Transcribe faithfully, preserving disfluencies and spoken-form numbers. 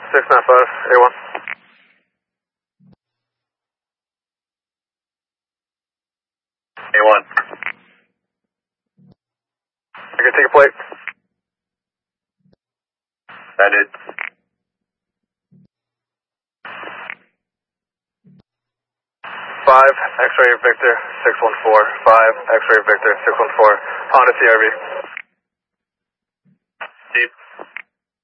six nine five, A one. A one. I can take a plate. That is. five, X-ray Victor, six one four. five, X-ray Victor, six one four. Honda C R V. Steve.